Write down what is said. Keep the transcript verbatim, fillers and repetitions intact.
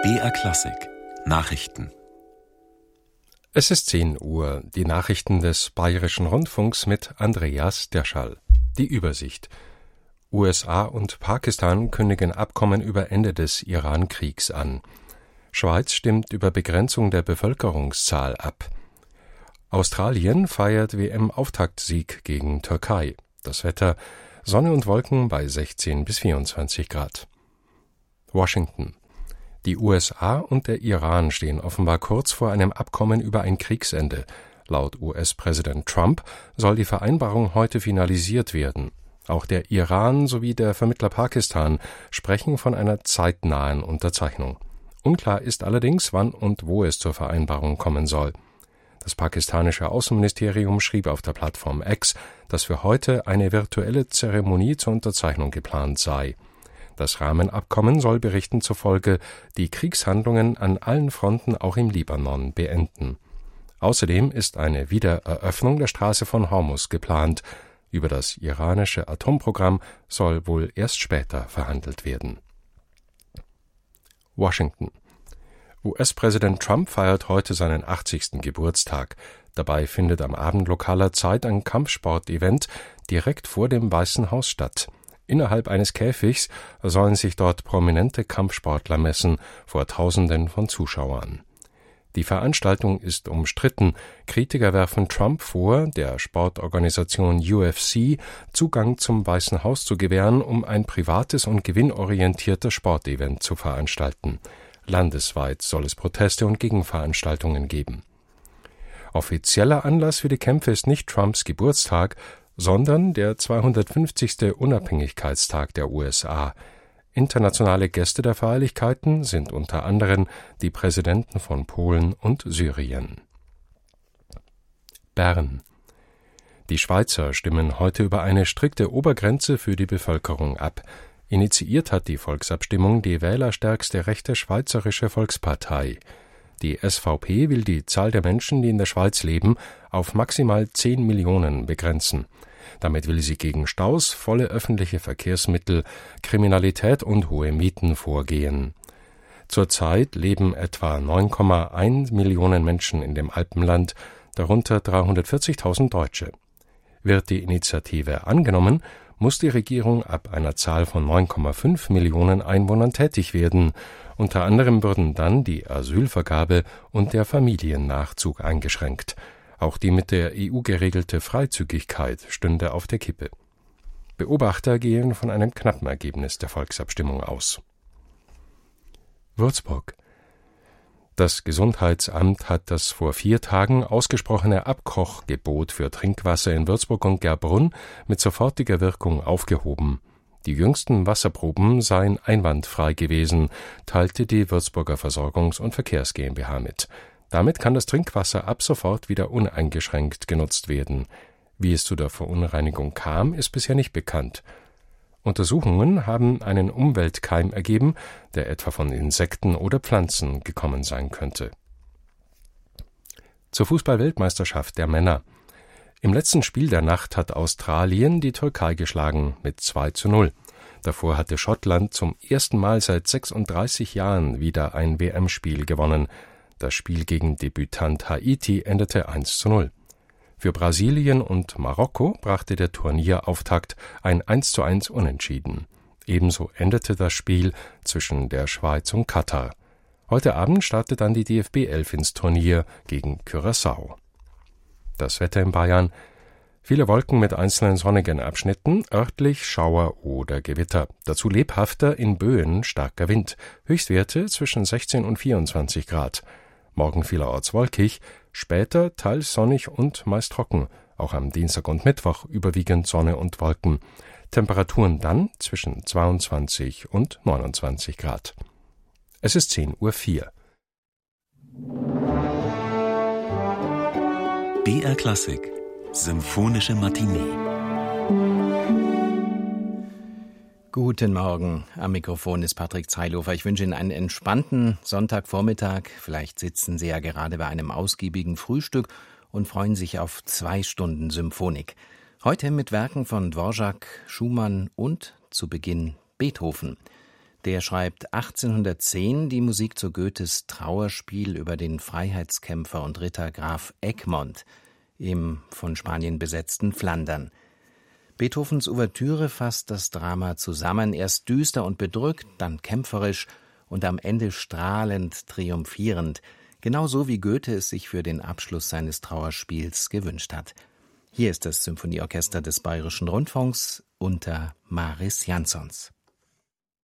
B R Klassik Nachrichten. Es ist zehn Uhr, die Nachrichten des Bayerischen Rundfunks mit Andreas Derschall. Die Übersicht. U S A und Pakistan kündigen Abkommen über Ende des Iran-Kriegs an. Schweiz stimmt über Begrenzung der Bevölkerungszahl ab. Australien feiert W M-Auftaktsieg gegen Türkei. Das Wetter: Sonne und Wolken bei sechzehn bis vierundzwanzig Grad. Washington. Die U S A und der Iran stehen offenbar kurz vor einem Abkommen über ein Kriegsende. Laut U S-Präsident Trump soll die Vereinbarung heute finalisiert werden. Auch der Iran sowie der Vermittler Pakistan sprechen von einer zeitnahen Unterzeichnung. Unklar ist allerdings, wann und wo es zur Vereinbarung kommen soll. Das pakistanische Außenministerium schrieb auf der Plattform X, dass für heute eine virtuelle Zeremonie zur Unterzeichnung geplant sei. Das Rahmenabkommen soll Berichten zufolge die Kriegshandlungen an allen Fronten auch im Libanon beenden. Außerdem ist eine Wiedereröffnung der Straße von Hormuz geplant. Über das iranische Atomprogramm soll wohl erst später verhandelt werden. Washington. U S-Präsident Trump feiert heute seinen achtzigsten Geburtstag. Dabei findet am Abend lokaler Zeit ein Kampfsport-Event direkt vor dem Weißen Haus statt. Innerhalb eines Käfigs sollen sich dort prominente Kampfsportler messen vor Tausenden von Zuschauern. Die Veranstaltung ist umstritten. Kritiker werfen Trump vor, der Sportorganisation U F C Zugang zum Weißen Haus zu gewähren, um ein privates und gewinnorientiertes Sportevent zu veranstalten. Landesweit soll es Proteste und Gegenveranstaltungen geben. Offizieller Anlass für die Kämpfe ist nicht Trumps Geburtstag, sondern der zweihundertfünfzigste Unabhängigkeitstag der U S A. Internationale Gäste der Feierlichkeiten sind unter anderem die Präsidenten von Polen und Syrien. Bern. Die Schweizer stimmen heute über eine strikte Obergrenze für die Bevölkerung ab. Initiiert hat die Volksabstimmung die wählerstärkste rechte Schweizerische Volkspartei. Die S V P will die Zahl der Menschen, die in der Schweiz leben, auf maximal zehn Millionen begrenzen. Damit will sie gegen Staus, volle öffentliche Verkehrsmittel, Kriminalität und hohe Mieten vorgehen. Zurzeit leben etwa neun Komma eins Millionen Menschen in dem Alpenland, darunter dreihundertvierzigtausend Deutsche. Wird die Initiative angenommen, muss die Regierung ab einer Zahl von neun Komma fünf Millionen Einwohnern tätig werden. Unter anderem würden dann die Asylvergabe und der Familiennachzug eingeschränkt. Auch die mit der E U geregelte Freizügigkeit stünde auf der Kippe. Beobachter gehen von einem knappen Ergebnis der Volksabstimmung aus. Würzburg. Das Gesundheitsamt hat das vor vier Tagen ausgesprochene Abkochgebot für Trinkwasser in Würzburg und Gerbrunn mit sofortiger Wirkung aufgehoben. Die jüngsten Wasserproben seien einwandfrei gewesen, teilte die Würzburger Versorgungs- und Verkehrs GmbH mit. Damit kann das Trinkwasser ab sofort wieder uneingeschränkt genutzt werden. Wie es zu der Verunreinigung kam, ist bisher nicht bekannt. Untersuchungen haben einen Umweltkeim ergeben, der etwa von Insekten oder Pflanzen gekommen sein könnte. Zur Fußball-Weltmeisterschaft der Männer. Im letzten Spiel der Nacht hat Australien die Türkei geschlagen mit zwei zu null. Davor hatte Schottland zum ersten Mal seit sechsunddreißig Jahren wieder ein W M-Spiel gewonnen. Das Spiel gegen Debütant Haiti endete eins zu null. Für Brasilien und Marokko brachte der Turnierauftakt ein eins zu eins Unentschieden. Ebenso endete das Spiel zwischen der Schweiz und Katar. Heute Abend startet dann die D F B elf ins Turnier gegen Curaçao. Das Wetter in Bayern: viele Wolken mit einzelnen sonnigen Abschnitten, örtlich Schauer oder Gewitter. Dazu lebhafter, in Böen starker Wind. Höchstwerte zwischen sechzehn und vierundzwanzig Grad. Morgen vielerorts wolkig, später teils sonnig und meist trocken. Auch am Dienstag und Mittwoch überwiegend Sonne und Wolken. Temperaturen dann zwischen zweiundzwanzig und neunundzwanzig Grad. Es ist zehn Uhr vier. B R Klassik Symphonische Matinee. Guten Morgen, am Mikrofon ist Patrick Zeilhofer. Ich wünsche Ihnen einen entspannten Sonntagvormittag. Vielleicht sitzen Sie ja gerade bei einem ausgiebigen Frühstück und freuen sich auf zwei Stunden Symphonik. Heute mit Werken von Dvorak, Schumann und zu Beginn Beethoven. Der schreibt achtzehnhundertzehn die Musik zu Goethes Trauerspiel über den Freiheitskämpfer und Ritter Graf Egmont im von Spanien besetzten Flandern. Beethovens Ouvertüre fasst das Drama zusammen, erst düster und bedrückt, dann kämpferisch und am Ende strahlend triumphierend, genauso wie Goethe es sich für den Abschluss seines Trauerspiels gewünscht hat. Hier ist das Symphonieorchester des Bayerischen Rundfunks unter Maris Jansons.